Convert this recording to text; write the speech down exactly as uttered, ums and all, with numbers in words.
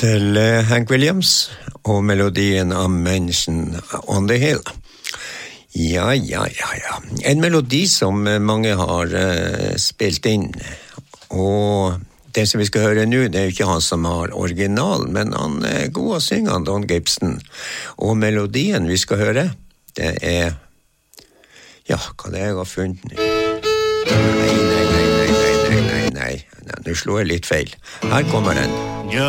til uh, Hank Williams og melodien Mansion on the Hill. Ja, ja, ja, ja. En melodi som mange har uh, spilt inn, og det som vi skal høre nå, det er jo ikke han som har original, men han er god å synge, han Don Gibson. Og melodien vi skal høre, det er, ja, hva det er jeg har funnet nå? Nei, nei, nei, nei, nei, nei, nei, nei, nå slår jeg litt feil. Her kommer den.